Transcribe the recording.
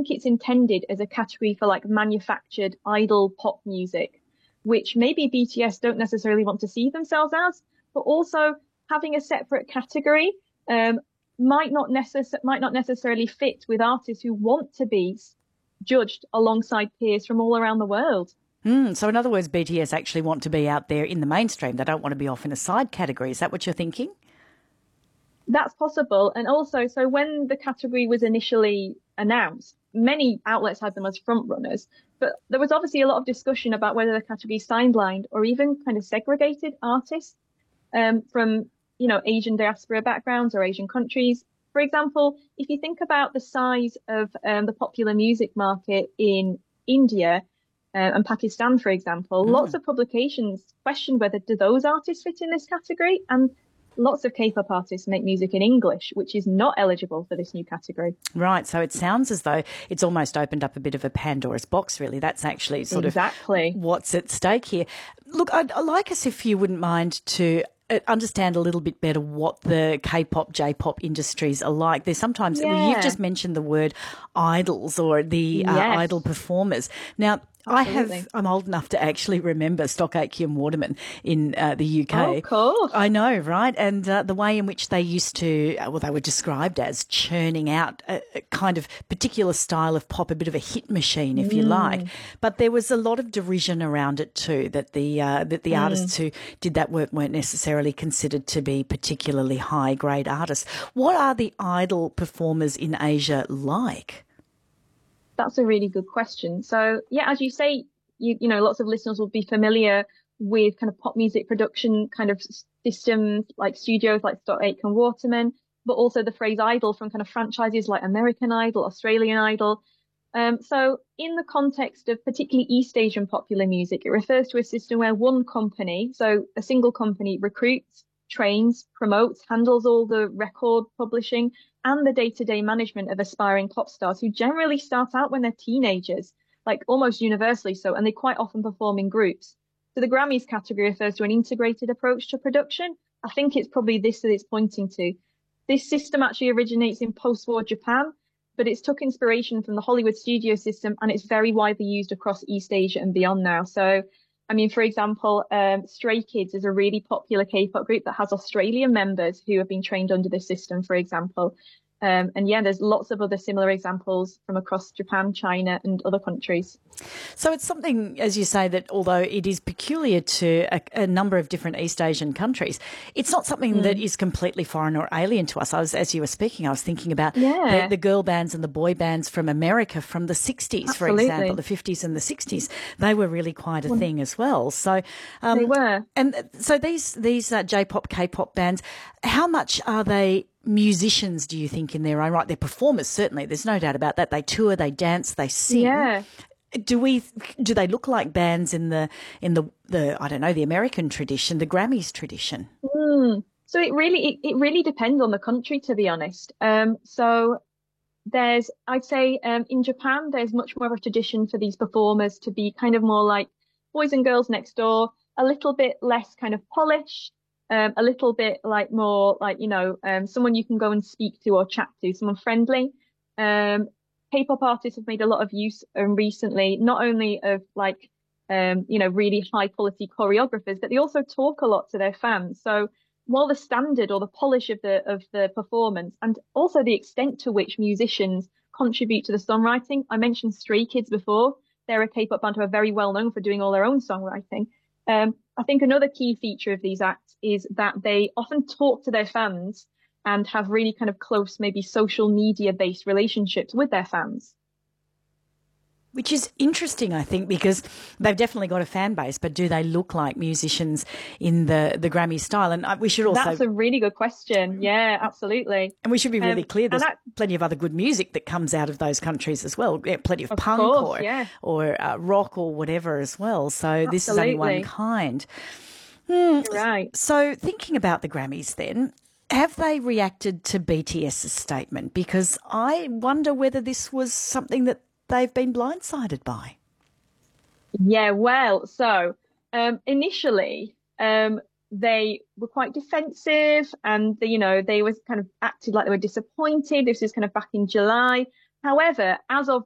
think it's intended as a category for like manufactured idol pop music, which maybe BTS don't necessarily want to see themselves as, but also having a separate category um, might not necessarily fit with artists who want to be judged alongside peers from all around the world. So in other words, BTS actually want to be out there in the mainstream. They don't want to be off in a side category. Is that what you're thinking? That's possible. And also, so when the category was initially announced, many outlets had them as front runners, but there was obviously a lot of discussion about whether the category sidelined or even kind of segregated artists from, Asian diaspora backgrounds or Asian countries. For example, if you think about the size of the popular music market in India and Pakistan, for example, lots of publications questioned whether do those artists fit in this category, and lots of K-pop artists make music in English, which is not eligible for this new category. Right. So it sounds as though it's almost opened up a bit of a Pandora's box, really. That's actually sort of what's at stake here. Look, I'd like us, if you wouldn't mind, to understand a little bit better what the K-pop, J-pop industries are like. There's sometimes, you've just mentioned the word idols or the idol performers. Now, I'm old enough to actually remember Stock Aitken Waterman in the UK. Oh, of course. I know, right? And the way in which they used to, they were described as churning out a kind of particular style of pop, a bit of a hit machine, if you like. But there was a lot of derision around it too, that the artists who did that work weren't necessarily considered to be particularly high-grade artists. What are the idol performers in Asia like? That's a really good question. So, yeah, as you say, lots of listeners will be familiar with kind of pop music production kind of systems like studios like Stock Aitken Waterman, but also the phrase idol from kind of franchises like American Idol, Australian Idol. So in the context of particularly East Asian popular music, it refers to a system where one company, so a single company, recruits, trains, promotes, handles all the record publishing and the day-to-day management of aspiring pop stars who generally start out when they're teenagers, like almost universally so, and they quite often perform in groups. So the Grammys category refers to an integrated approach to production. I think it's probably this that it's pointing to. This system actually originates in post-war Japan, but it's took inspiration from the Hollywood studio system, and it's very widely used across East Asia and beyond now. So, I mean, for example, Stray Kids is a really popular K-pop group that has Australian members who have been trained under this system, for example. And yeah, there's lots of other similar examples from across Japan, China, and other countries. So it's something, as you say, that although it is peculiar to a number of different East Asian countries, it's not something that is completely foreign or alien to us. As you were speaking, I was thinking about the girl bands and the boy bands from America from the 60s, for example, the 50s and the 60s. They were really quite a thing as well. So they were. And so these J-pop, K-pop bands, how much are they musicians, do you think, in their own right? They're performers, certainly. There's no doubt about that. They tour, they dance, they sing. Yeah. Do they look like bands in the I don't know, the American tradition, the Grammys tradition? So it really depends on the country, to be honest. So I'd say in Japan there's much more of a tradition for these performers to be kind of more like Boys and Girls Next Door, a little bit less kind of polished. A little bit like more like, someone you can go and speak to or chat to, someone friendly. K-pop artists have made a lot of use recently, not only of like, really high quality choreographers, but they also talk a lot to their fans. So while the standard or the polish of the performance and also the extent to which musicians contribute to the songwriting, I mentioned Stray Kids before. They're a K-pop band who are very well known for doing all their own songwriting. I think another key feature of these acts is that they often talk to their fans and have really kind of close, maybe social media based relationships with their fans. Which is interesting, I think, because they've definitely got a fan base, but do they look like musicians in the Grammy style? And we should also... That's a really good question. Yeah, absolutely. And we should be really clear, there's plenty of other good music that comes out of those countries as well. Yeah, plenty of punk or rock or whatever as well. So this is only one kind. Right. So thinking about the Grammys then, have they reacted to BTS's statement? Because I wonder whether this was something that they've been blindsided by. Yeah, well, so initially they were quite defensive and, they was kind of acted like they were disappointed. This is kind of back in July. However, as of